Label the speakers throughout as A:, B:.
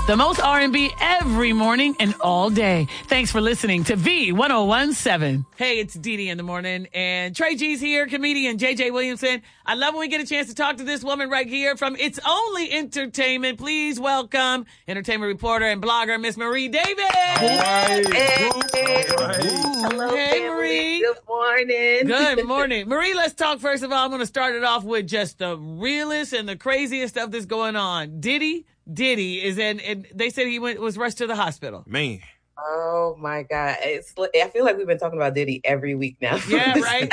A: The most R&B every morning and all day. Thanks for listening to V1017. Hey, it's Dee Dee in the morning, and Trey G's here, comedian JJ Williamson. I love when we get a chance to talk to this woman right here from It's Only Entertainment. Please welcome entertainment reporter and blogger, Miss Marie Davis.
B: Hey.
A: Hello, hey, Marie.
B: Good morning.
A: Good morning. Marie, let's talk first of all. I'm going to start it off with just the realest and the craziest stuff that's going on. Diddy is in, and they said he was rushed to the hospital.
C: Man.
B: Oh my God. I feel like we've been talking about Diddy every week now.
A: Yeah, right?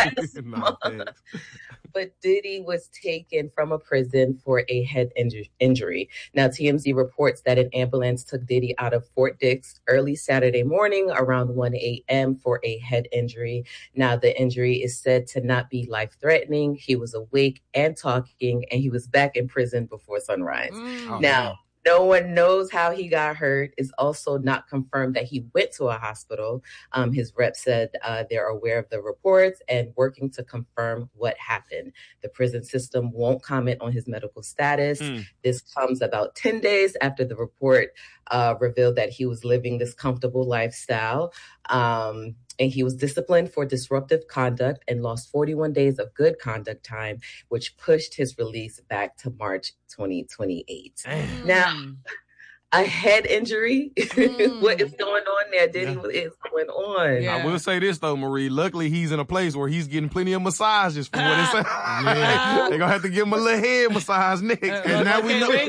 B: But Diddy was taken from a prison for a head injury. Now, TMZ reports that an ambulance took Diddy out of Fort Dix early Saturday morning around 1 a.m. for a head injury. Now, the injury is said to not be life-threatening. He was awake and talking, and he was back in prison before sunrise. No one knows how he got hurt. It's also not confirmed that he went to a hospital. His rep said they're aware of the reports and working to confirm what happened. The prison system won't comment on his medical status. This comes about 10 days after the report revealed that he was living this comfortable lifestyle. And he was disciplined for disruptive conduct and lost 41 days of good conduct time, which pushed his release back to March 2028. Now, a head injury. What is going on there? Diddy is going on.
C: I will say this though, Marie. Luckily, he's in a place where he's getting plenty of massages from what it says. They're gonna have to give him a little head massage next.
D: And now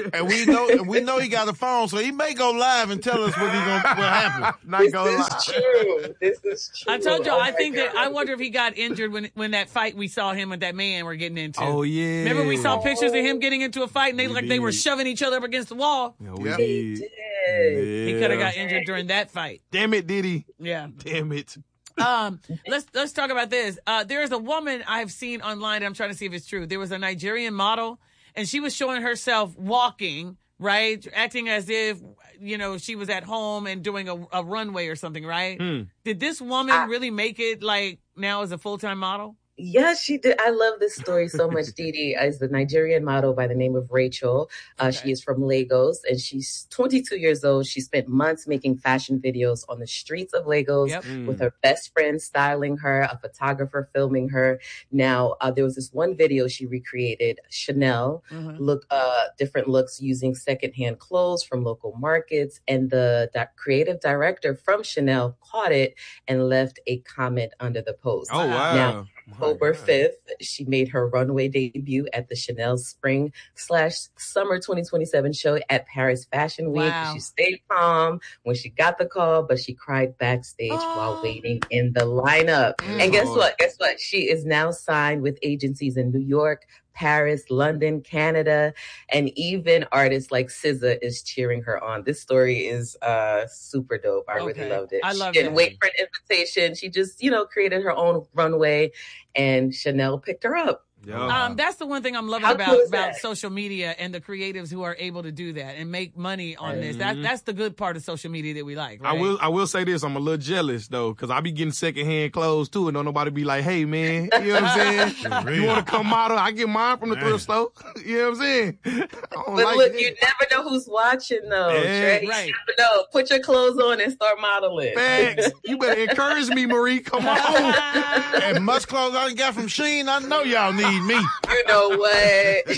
D: we know he got a phone, so he may go live and tell us what happened.
B: This is true.
A: I told y'all. I wonder if he got injured when that fight we saw him and that man were getting into.
C: Oh yeah.
A: Remember we saw pictures of him getting into a fight and they were shoving each other up against the wall.
C: Yeah, we did.
A: He could have got injured during that fight.
C: Damn it, Diddy.
A: Yeah.
C: Damn it.
A: Let's talk about this. There is a woman I've seen online, and I'm trying to see if it's true. There was a Nigerian model, and she was showing herself walking, right? Acting as if, she was at home and doing a runway or something, right? Did this woman really make it now as a full-time model?
B: Yes, she did. I love this story so much. Didi is the Nigerian model by the name of Rachel. She is from Lagos, and she's 22 years old. She spent months making fashion videos on the streets of Lagos with her best friend styling her, a photographer filming her. Now, there was this one video she recreated, Chanel, different looks using secondhand clothes from local markets. And the creative director from Chanel caught it and left a comment under the post.
C: Oh, wow.
B: Now, October 5th, she made her runway debut at the Chanel Spring/Summer 2027 show at Paris Fashion Week. Wow. She stayed calm when she got the call, but she cried backstage while waiting in the lineup. And guess what? She is now signed with agencies in New York, Paris, London, Canada, and even artists like SZA is cheering her on. This story is super dope. I really loved it.
A: I love it.
B: She didn't wait for an invitation. She just, created her own runway, and Chanel picked her up.
A: That's the one thing I'm loving about social media and the creatives who are able to do that and make money on this. That's the good part of social media that we like. Right?
C: I will say this. I'm a little jealous though, because I be getting secondhand clothes too, and don't nobody be like, "Hey man, you know what I'm saying? You want to come model? I get mine from the thrift store." You know what I'm saying?
B: Look, you never know who's watching though. Trey.
A: Right.
B: You never know. Put your clothes on and start modeling.
C: Thanks. You better encourage me, Marie. Come on.
D: And much clothes I got from Shein, I know y'all need me.
B: You know what?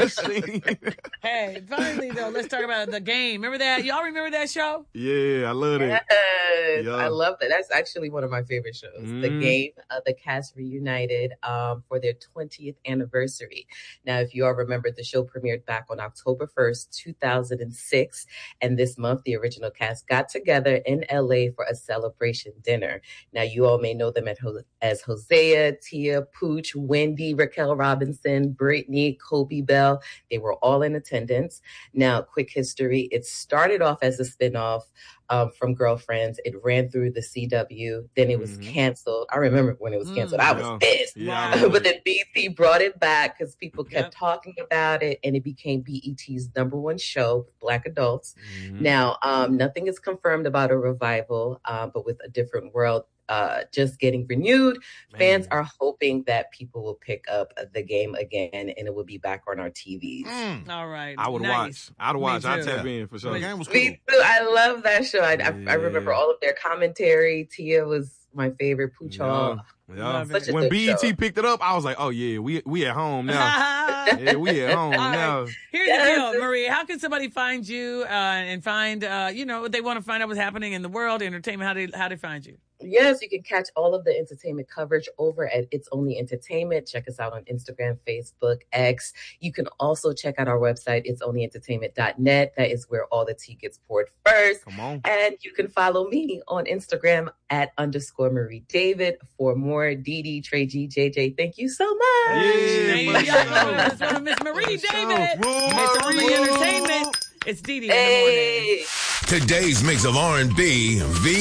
A: Hey, finally though, let's talk about The Game. Remember that? Y'all remember that show?
C: Yeah, I love it.
B: Yes, I love that. That's actually one of my favorite shows. The Game. The cast reunited for their 20th anniversary. Now, if you all remember, the show premiered back on October 1st, 2006. And this month, the original cast got together in LA for a celebration dinner. Now, you all may know them as Hosea, Tia, Pooch, Wendy, Raquel Robinson, Brittany, Kobe Bell. They were all in attendance. Now, quick history. It started off as a spinoff from Girlfriends. It ran through the CW. Then it was canceled. I remember when it was canceled. I was pissed.
A: Yeah.
B: But then BET brought it back because people kept talking about it, and it became BET's #1 show with Black adults. Now, nothing is confirmed about a revival, but with A Different World, just getting renewed. Fans are hoping that people will pick up the game again and it will be back on our TVs.
A: All right.
C: I would watch. I'd watch. I'd tap in for sure.
D: The game was cool.
B: Me too. I love that show. I remember all of their commentary. Tia was my favorite. Puchal.
C: Yeah.
B: Such a
C: When
B: good
C: BET
B: show.
C: picked it up, I was like, oh yeah, we at home now. Yeah, we at home now.
A: Here's the deal, Marie. How can somebody find you and find, they want to find out what's happening in the world, entertainment? How they find you?
B: Yes, you can catch all of the entertainment coverage over at It's Only Entertainment. Check us out on Instagram, Facebook, X. You can also check out our website, itsonlyentertainment.net. That is where all the tea gets poured first.
C: Come on.
B: And you can follow me on Instagram at _Marie David for more. Dee, Trey G, JJ, thank you so much.
A: That's one of Miss Marie David. It's Only Entertainment. It's Dee Dee in the morning.
E: Today's mix of R&B,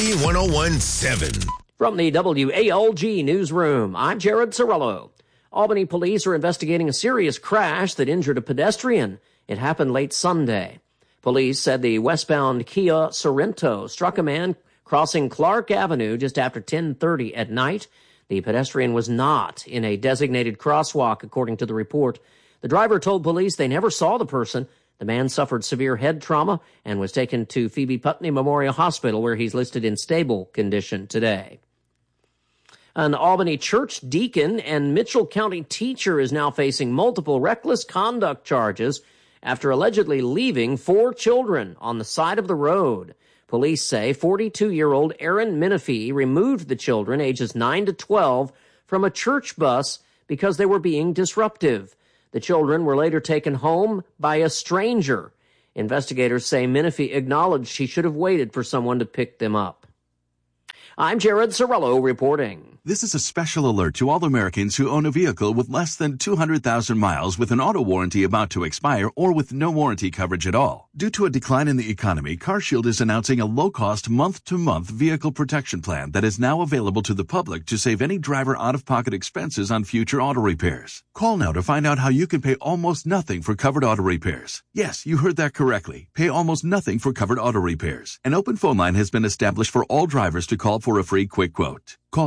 E: V1017.
F: From the WALG newsroom, I'm Jared Cirillo. Albany police are investigating a serious crash that injured a pedestrian. It happened late Sunday. Police said the westbound Kia Sorrento struck a man crossing Clark Avenue just after 10:30 at night. The pedestrian was not in a designated crosswalk, according to the report. The driver told police they never saw the person. The man suffered severe head trauma and was taken to Phoebe Putney Memorial Hospital, where he's listed in stable condition today. An Albany church deacon and Mitchell County teacher is now facing multiple reckless conduct charges after allegedly leaving 4 children on the side of the road. Police say 42-year-old Aaron Menifee removed the children, ages 9 to 12, from a church bus because they were being disruptive. The children were later taken home by a stranger. Investigators say Menifee acknowledged he should have waited for someone to pick them up. I'm Jared Cirillo reporting.
G: This is a special alert to all Americans who own a vehicle with less than 200,000 miles with an auto warranty about to expire or with no warranty coverage at all. Due to a decline in the economy, CarShield is announcing a low-cost month-to-month vehicle protection plan that is now available to the public to save any driver out-of-pocket expenses on future auto repairs. Call now to find out how you can pay almost nothing for covered auto repairs. Yes, you heard that correctly. Pay almost nothing for covered auto repairs. An open phone line has been established for all drivers to call for a free quick quote. Call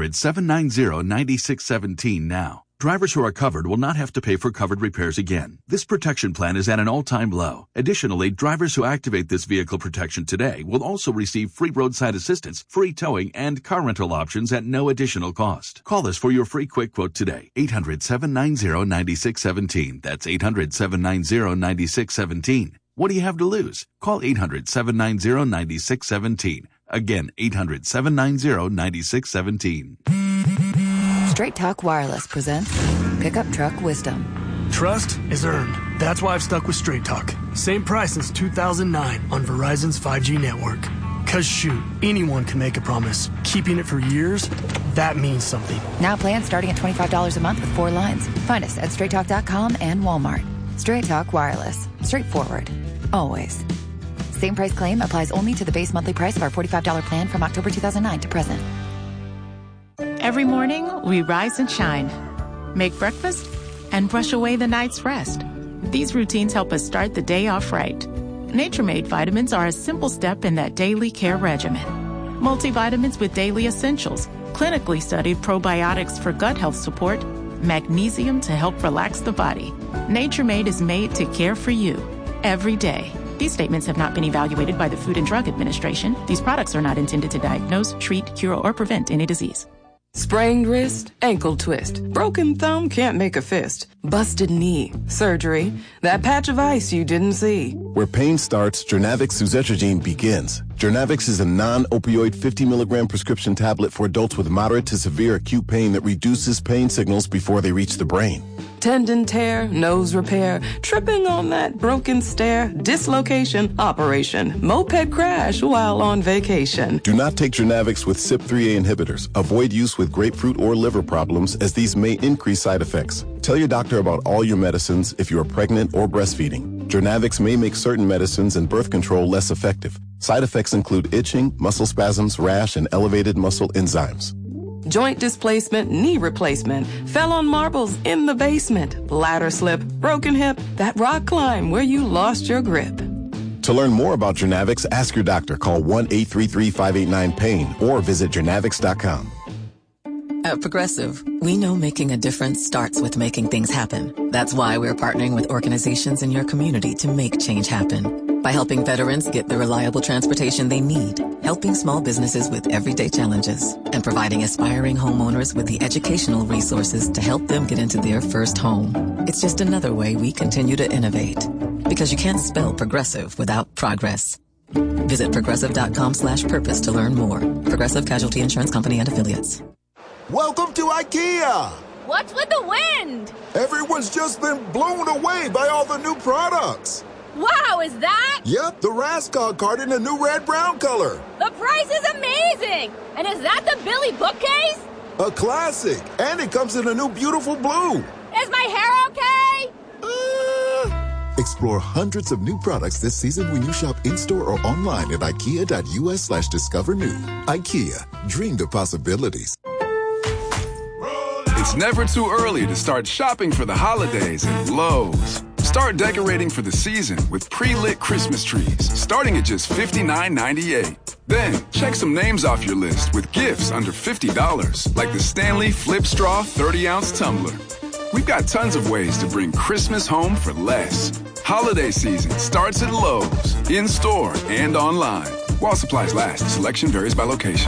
G: 800-790-9617 now. Drivers who are covered will not have to pay for covered repairs again. This protection plan is at an all-time low. Additionally, drivers who activate this vehicle protection today will also receive free roadside assistance, free towing, and car rental options at no additional cost. Call us for your free quick quote today. 800-790-9617. That's 800-790-9617. What do you have to lose? Call 800-790-9617. Again, 800-790-9617.
H: Straight Talk Wireless presents Pickup Truck Wisdom.
I: Trust is earned. That's why I've stuck with Straight Talk. Same price since 2009 on Verizon's 5G network. Cause shoot, anyone can make a promise. Keeping it for years, that means something.
H: Now plans starting at $25 a month with 4 lines. Find us at straighttalk.com and Walmart. Straight Talk Wireless. Straightforward. Always. Same price claim applies only to the base monthly price of our $45 plan from October 2009 to present.
J: Every morning, we rise and shine, make breakfast, and brush away the night's rest. These routines help us start the day off right. Nature Made vitamins are a simple step in that daily care regimen. Multivitamins with daily essentials, clinically studied probiotics for gut health support, magnesium to help relax the body. Nature Made is made to care for you every day. These statements have not been evaluated by the Food and Drug Administration. These products are not intended to diagnose, treat, cure, or prevent any disease.
K: Sprained wrist, ankle twist, broken thumb can't make a fist, busted knee, surgery, that patch of ice you didn't see.
L: Where pain starts, Journavx suzetrigine begins. Journavx is a non-opioid 50 milligram prescription tablet for adults with moderate to severe acute pain that reduces pain signals before they reach the brain.
K: Tendon tear, nose repair, tripping on that broken stair, dislocation, operation, moped crash while on vacation.
L: Do not take Journavx with CYP3A inhibitors. Avoid use with grapefruit or liver problems, as these may increase side effects. Tell your doctor about all your medicines if you are pregnant or breastfeeding. Journavx may make certain medicines and birth control less effective. Side effects include itching, muscle spasms, rash, and elevated muscle enzymes.
K: Joint displacement, knee replacement, fell on marbles in the basement, ladder slip, broken hip, that rock climb where you lost your grip.
L: To learn more about Jernavix, ask your doctor. Call 1-833-589-PAIN or visit jernavix.com.
K: At Progressive, we know making a difference starts with making things happen. That's why we're partnering with organizations in your community to make change happen. By helping veterans get the reliable transportation they need, helping small businesses with everyday challenges, and providing aspiring homeowners with the educational resources to help them get into their first home. It's just another way we continue to innovate. Because you can't spell progressive without progress. Visit progressive.com/purpose to learn more. Progressive Casualty Insurance Company and Affiliates.
M: Welcome to IKEA!
N: What's with the wind?
M: Everyone's just been blown away by all the new products.
N: Wow, is that?
M: Yep, the Raskog card in a new red-brown color.
N: The price is amazing! And is that the Billy bookcase?
M: A classic, and it comes in a new beautiful blue.
N: Is my hair okay?
M: Explore hundreds of new products this season when you shop in-store or online at ikea.us/discover new. IKEA, dream the possibilities.
O: It's never too early to start shopping for the holidays at Lowe's. Start decorating for the season with pre-lit Christmas trees, starting at just $59.98. Then, check some names off your list with gifts under $50, like the Stanley Flip Straw 30-ounce tumbler. We've got tons of ways to bring Christmas home for less. Holiday season starts at Lowe's, in-store and online. While supplies last, selection varies by location.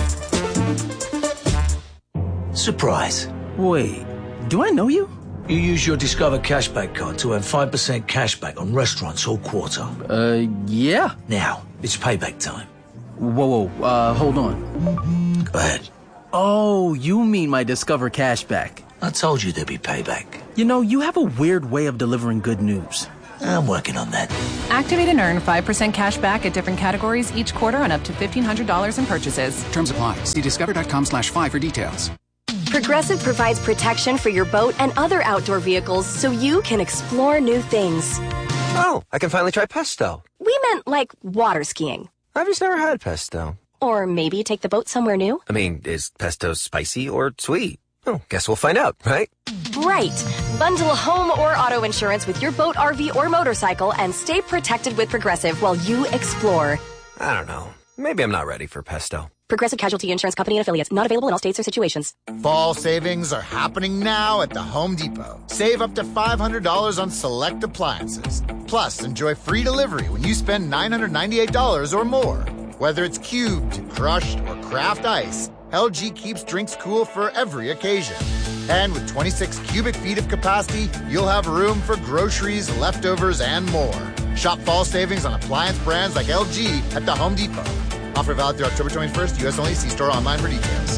P: Surprise. Wait, do I know you? You use your Discover Cashback card to earn 5% cashback on restaurants all quarter.
I: Yeah.
P: Now, it's payback time.
I: Whoa, hold on.
P: Go ahead.
I: Oh, you mean my Discover Cashback.
P: I told you there'd be payback.
I: You know, you have a weird way of delivering good news.
P: I'm working on that.
Q: Activate and earn 5% cash back at different categories each quarter on up to $1,500 in purchases.
R: Terms apply. See discover.com/5 for details.
S: Progressive provides protection for your boat and other outdoor vehicles so you can explore new things.
T: Oh, I can finally try pesto.
S: We meant like water skiing.
T: I've just never had pesto.
S: Or maybe take the boat somewhere new.
T: I mean, is pesto spicy or sweet? Oh, guess we'll find out, right?
S: Right. Bundle home or auto insurance with your boat, RV, or motorcycle and stay protected with Progressive while you explore.
T: I don't know. Maybe I'm not ready for pesto.
S: Progressive Casualty Insurance Company and Affiliates. Not available in all states or situations.
U: Fall savings are happening now at the Home Depot. Save up to $500 on select appliances. Plus, enjoy free delivery when you spend $998 or more. Whether it's cubed, crushed, or craft ice, LG keeps drinks cool for every occasion. And with 26 cubic feet of capacity, you'll have room for groceries, leftovers, and more. Shop fall savings on appliance brands like LG at the Home Depot. Offer valid through October 21st, U.S. only. See store online for details.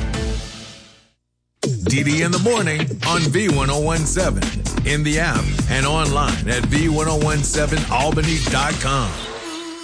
E: DD in the morning on V1017. In the app and online at V1017Albany.com.